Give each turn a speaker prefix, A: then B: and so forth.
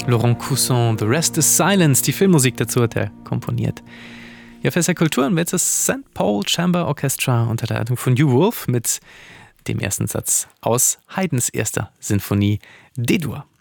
A: Laurent Couson, The Rest is Silence, die Filmmusik dazu hat er komponiert. Ja, Fässer Kulturen wird das St. Paul Chamber Orchestra unter der Leitung von Hugh Wolf mit dem ersten Satz aus Haydns erster Sinfonie D-Dur.